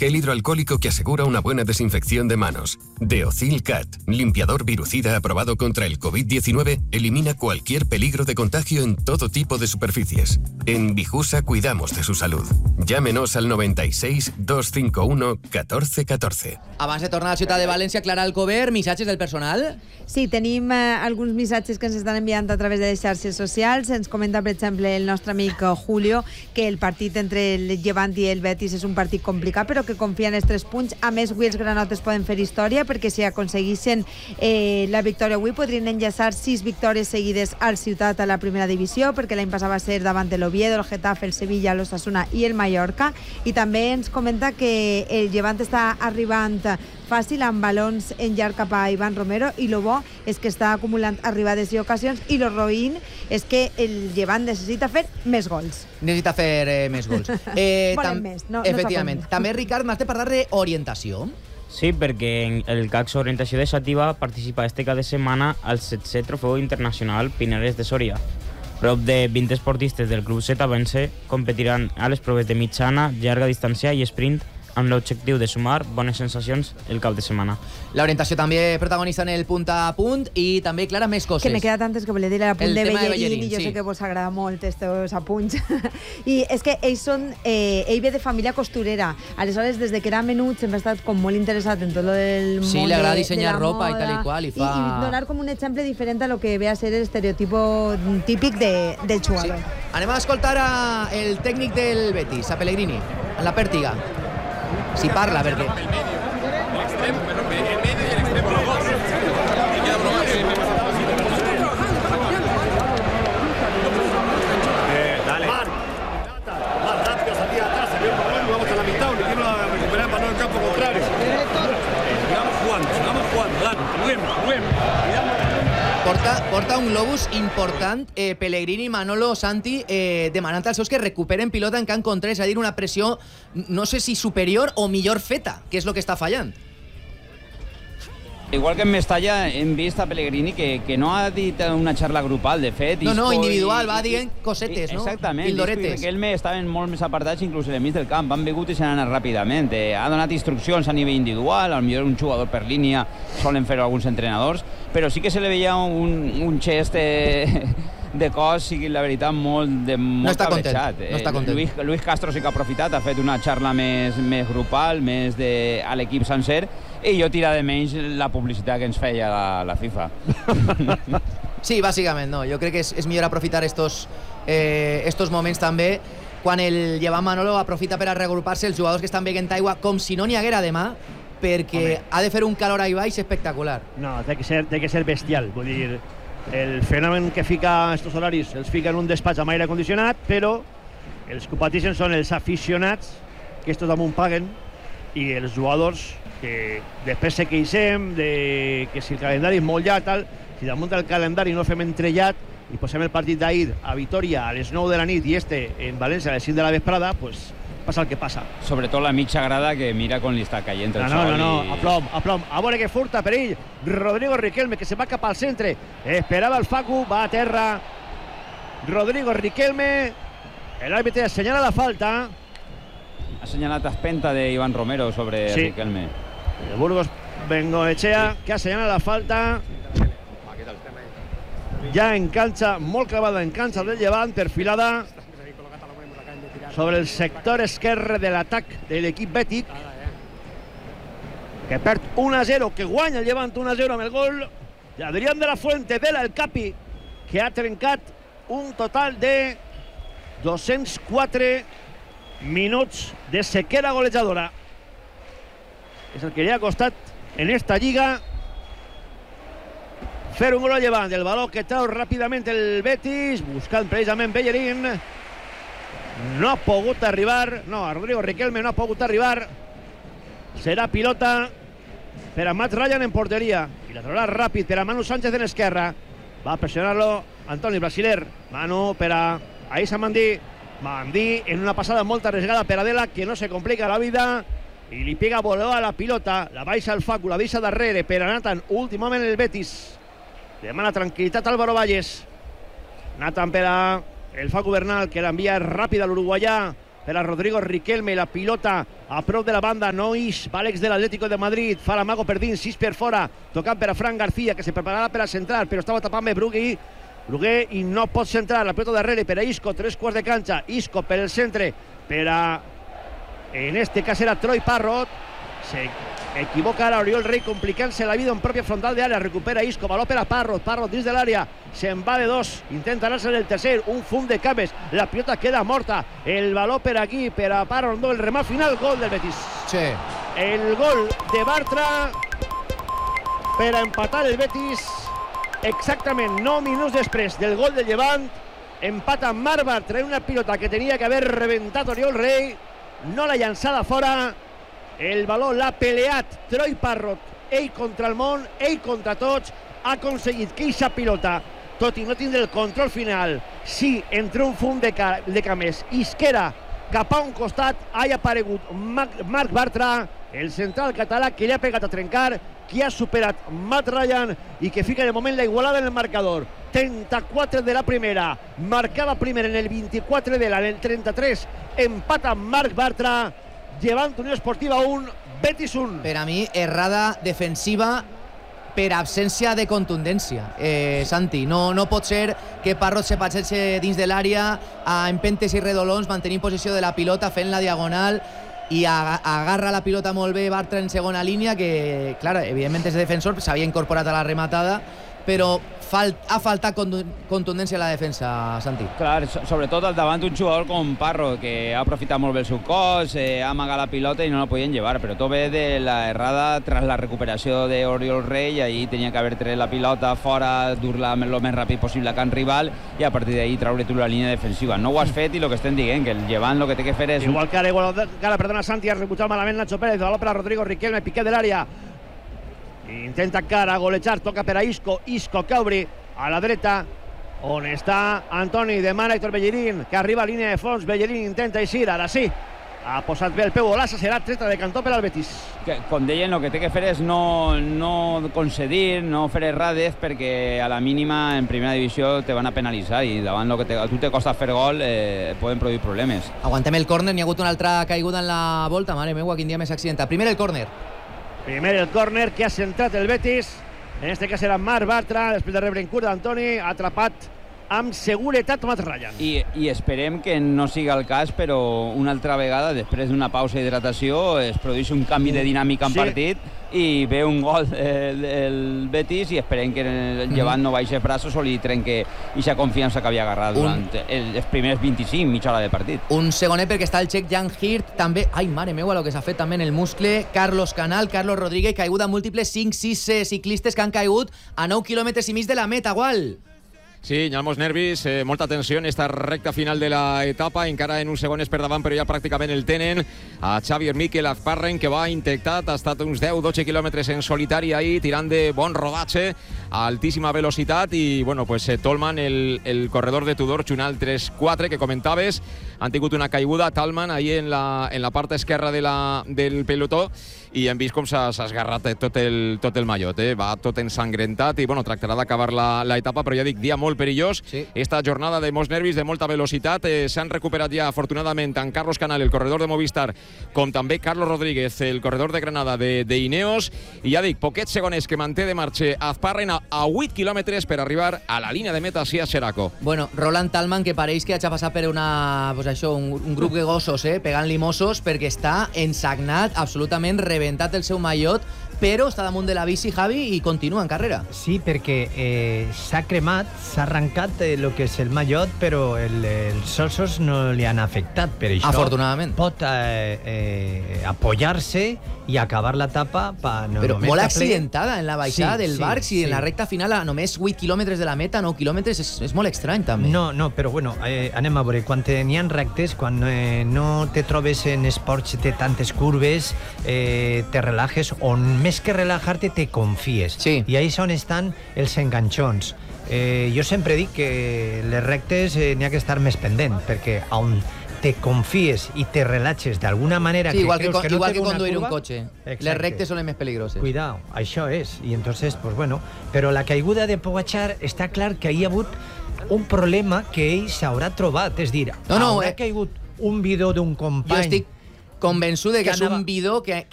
gel hidroalcohólico que asegura una buena desinfección de manos. Deocil Cat, limpiador virucida aprobado contra el COVID-19, elimina cualquier peligro de contagio en todo tipo de superficies. En Bijusa cuidamos de su salud. Llámenos al 96 251 14 14. Abans de tornar a la ciutat de València, Clara Alcover, missatges del personal? Sí, tenim alguns missatges que ens estan enviant a través de les xarxes socials. Ens comenta, per exemple, el nostre amic Julio que el partit entre el Llevant i el Betis és un partit complicat, però que confia en els 3 punts. A més, avui els granotes poden fer història, perquè si aconseguissin la victòria avui, podrien enllaçar 6 victòries seguides al Ciutat a la primera divisió, perquè l'any passat va ser davant de l'Oviedo, el Getafe, el Sevilla, l'Osasuna i el Mallorca. I també ens comenta que el Llevant està arribant fàcil amb balons en llarg cap a Ivan Romero, i lo bo és que està acumulant arribades i ocasions, i lo roïn és que el Llevant necessita fer més gols. Necessita fer més gols. Volem més, no efectivament. També, Ricard, m'has de parlar d'orientació. Sí, perquè el CAC sobre orientació deixativa participa este cap de setmana al 7è Trofeu Internacional Pineres de Soria. Prop de 20 esportistes del Club Setavense competiran a les proves de mitjana, llarga distància i sprint, amb l'objectiu de sumar bones sensacions el cap de setmana. L'orientació també protagonista en el punt a punt, i també, Clara, més coses. Que me queda tantes que volia dir l'apunt de Bellerín, i jo sí. sé que vos agrada molt estos apunts. I és que ell ve de família costurera, aleshores des de que era menut sempre ha estat com molt interessat en tot lo del món de la moda. Sí, li agrada dissenyar ropa i tal i qual. I donar com un exemple diferent a lo que ve a ser el estereotipo típic del jugador. Sí. Anem a escoltar el tècnic del Betis, a Pellegrini, en la pèrtiga. Si parla, perquè... El medio y el extremo, los dos. Y queda uno más. Dale. Más rápido, salida atrás, salió el balón, vamos a la mitad, le quiero recuperar el balón en campo contrario. Sigamos jugando, dale, juguemos. Porta un globus important, Pellegrini, Manolo, Santi, demanant als seus que recuperen pilota en camp contrari, és a dir, una pressió, no sé si superior o millor feta, que és el que està fallant. Igual que en Mestalla hem vist a Pellegrini que no ha dit una xarra grupal, de fet. No, individual, va dient cosetes, no? Exactament. Pildoretes. Isco i Riquelme estaven molt més apartats, inclús en el mig del camp. Han begut i s'han anat ràpidament. Ha donat instruccions a nivell individual, potser un jugador per línia solen fer alguns entrenadors, però sí que se li veia un gest de cos, sigui la veritat, molt cabrejat. No està content. Luis Castro sí que ha aprofitat, ha fet una xarra més grupal, més a l'equip sencer, i jo tira de menys la publicitat que ens feia la FIFA. Sí, bàsicament, no. Jo crec que és millor aprofitar estos moments també, quan el Llevant Manolo aprofita per a reagrupar-se els jugadors que estan beguent aigua com si no n'hi haguera demà, perquè ha de fer un calor ahí baix espectacular. No, té que ser bestial. Vull dir, el fenomen que fica estos horaris els fica en un despatx amb aire condicionat, però els que pateixen són els aficionats, que estos damunt paguen, i els jugadors que després se queixem de que si el calendari és molt llarg, tal, si damunt del calendari no fem entrellat i posem el partit d'ahir a Vitoria a les 9 de la nit i en València a les 5 de la vesprada, pues passa el que passa. Sobretot la mitja grada, que mira com li està caient el sol. No, a plom. A veure que furta per ell Rodrigo Riquelme, que se va cap al centre. Esperava el Facu, va a terra Rodrigo Riquelme. L'àrbitre assenyala la falta. Ha assenyalat espenta d'Ivan Romero sobre Riquelme. El Burgos Bengoechea, que assenyala la falta. Ja en canxa, molt clavada en canxa del Llevant, perfilada sobre el sector esquerre de l'atac de l'equip bètic, que perd 1-0, que guanya el Llevant 1-0 amb el gol d'Adrián de la Fuente, el Capi, que ha trencat un total de 204 minuts de sequera golejadora. És el que li ha costat en esta lliga fer un gol al Llevant. El baló que trau ràpidament el Betis, buscant precisament Bellerín. No ha pogut arribar, Rodrigo Riquelme no ha pogut arribar. Serà pilota per a Matt Ryan en porteria, i la traurà ràpid per a Manu Sánchez en esquerra. Va a pressionar-lo Antoni Brasiler. Manu per a Aïssa Mandí en una passada molt arriesgada per Adela, que no se complica la vida, i li pega volar a la pilota. La baixa el Facu, la deixa darrere per a Nathan, últimament el Betis. Demana tranquil·litat Álvaro Valles. Nathan per a el Facu Bernal, que l'envia ràpid a l'uruguaià per a Rodrigo Riquelme, la pilota a prop de la banda, no ix, Àlex de l'Atlético de Madrid, fa l'amago per dins, 6 per fora, tocant per a Fran García, que se prepararà per a centrar, però estava tapant bé Brugué i no pot centrar, la pilota darrere per a Isco, 3 quarts de canxa, Isco per el centre, per a, en este cas era Troy Parrott, se equivoca ara Oriol Rey, complicant-se la vida en pròpia frontal d'àrea, recupera Isco, baló per a Parrott dins de l'àrea, se'n va de 2, intenta anar-se del tercer, un fum de cames, la pilota queda morta, el baló per aquí, per a Parrott, no, el remat final, gol del Betis. Sí. El gol de Bartra per a empatar el Betis, exactament 9 minuts després del gol del Llevant, empata Marc Bartra en una pilota que tenia que haver rebentat Oriol Rey, no l'ha llançada fora, el baló l'ha peleat Troy Parrott, ell contra el món, ell contra tots, ha aconseguit que aquesta pilota, tot i no tindre el control final, sí, entre un fum de cames, isquera cap a un costat, ha aparegut Marc Bartra, el central català que li ha pegat a trencar, que ha superat Matt Ryan i que fica de moment la igualada en el marcador. 34 de la primera, marcava primer en el 24 de la, en el 33, empata Marc Bartra, Llevant Unió Esportiva 1, Betis 1. Per a mi, errada defensiva per absència de contundència. Santi, no pot ser que Parrott se passegi dins de l'àrea a empentes i redolons, mantenint possessió de la pilota, fent la diagonal, i agarra la pilota molt bé Bartra en segona línia, que, clar, evidentment és defensor, s'havia incorporat a la rematada, però ha faltat contundència a la defensa, Santi. Clar, sobretot al davant un jugador com Parro, que ha aprofitat molt bé el seu cos, ha amagat la pilota i no la podien llevar, però tot ve de la errada tras la recuperació d'Oriol Rey, i ahí tenia que haver tret la pilota fora, dur-la el més ràpid possible a camp rival i a partir d'ahí traure tu la línia defensiva. No ho has fet i el que estem dient, que el Llevant el que té que fer és... Igual que ara, perdona, Santi, ha rebutjat malament Nacho Pérez, baló per a Rodrigo Riquelme, piquet de l'àrea. Intenta cara, golejar, toca per a Isco que obri a la dreta, on està Antoni, demana Héctor Bellerín, que arriba a línia de fons, Bellerín intenta eixir, ara sí, ha posat bé el peu Olasa, serà treta de cantó per al Betis. Com deien, el que té que fer és no concedir, no fer errades, perquè a la mínima en primera divisió te van a penalitzar i davant el que a tu te costa fer gol poden produir problemes. Aguantem el córner, n'hi ha hagut una altra caiguda en la volta, mare meua, quin dia més accidentat. Primer el córner Que ha centrat el Betis, en este cas era Marc Bartra, després de rebre en curt d'Antoni, atrapat amb seguretat Matt Ryan. I esperem que no siga el cas, però una altra vegada, després d'una pausa d'hidratació, es produeix un canvi de dinàmica en partit i ve un gol del Betis i esperem que el Llevant no baixi els braços o li trenque aquesta confiança que havia agarrat durant els primers 25, mitja hora de partit. Un segonet perquè està el txec Jan Hirt, també, ai mare meua, el que s'ha fet també en el muscle, Carlos Canal, Carlos Rodríguez, caiguda múltiples, 5-6 ciclistes que han caigut a 9 quilòmetres i mig de la meta, Gual. Sí, hi ha molts nervis, molta tensió en esta recta final de l'etapa, encara en uns segons per davant, però ja pràcticament el tenen a Xavier Miquel Azparren, que va intentat, ha estat uns 10-12 quilòmetres en solitari ahí, tirant de bon rodatge, a altíssima velocitat, i bueno, pues Tolman, el corredor de Tudor, Chunal 3-4, que comentaves, han tingut una caiguda, Tolman, ahí en la part esquerra del pelotó, i hem vist com s'ha esgarrat tot el mallot, va tot ensangrentat i bueno, tractarà d'acabar l'etapa, però ja dic, dia molt perillós, esta jornada de molts nervis, de molta velocitat, s'han recuperat ja afortunadament tant Carlos Canal, el corredor de Movistar, com també Carlos Rodríguez, el corredor de Granada d'Ineos, i ja dic, poquets segons que manté de marxa Azparren a 8 quilòmetres per arribar a la línia de meta a Xeraco. Bueno, Roland Tallman, que pareix que ha passat per un grup de gossos, pegant limossos, perquè està ensagnat, absolutament rebentat el seu mallot, però està damunt de la bici, Javi, i continua en carrera. Sí, perquè s'ha cremat, s'ha arrencat el que és el mallot, però els ossos no li han afectat. Per això afortunadament pot apoyar-se i acabar l'etapa. Però molt accidentada en la baixada del Barx i en la recta final a només 8 quilòmetres de la meta, 9 quilòmetres, és molt estrany també. No, però bueno, anem a veure, quan n'hi ha rectes, quan no te trobes en esports de tantes curves, te relajes, o més que relajar-te, te confies. I ahí és on estan els enganxons. Jo sempre dic que les rectes n'hi ha que estar més pendent, perquè on te confies i te relaxes d'alguna manera, igual que conduir un cotxe. Les rectes són les més peligroses. Cuidao, això és. I entonces, pues bueno, però la caiguda de Pogačar està clar que hi ha hagut un problema que ell s'haurà trobat, és dir, haurà caigut un bidó d'un company... Jo estic convençut de que és un bidó que